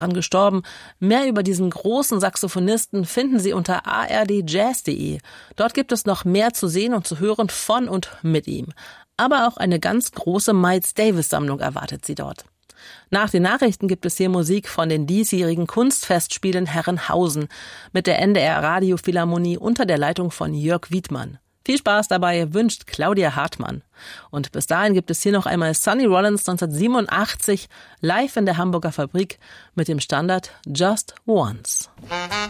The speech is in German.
gestorben. Mehr über diesen großen Saxophonisten finden Sie unter ardjazz.de. Dort gibt es noch mehr zu sehen und zu hören von und mit ihm. Aber auch eine ganz große Miles Davis-Sammlung erwartet Sie dort. Nach den Nachrichten gibt es hier Musik von den diesjährigen Kunstfestspielen Herrenhausen mit der NDR Radiophilharmonie unter der Leitung von Jörg Wiedmann. Viel Spaß dabei wünscht Claudia Hartmann. Und bis dahin gibt es hier noch einmal Sonny Rollins 1987 live in der Hamburger Fabrik mit dem Standard Just Once.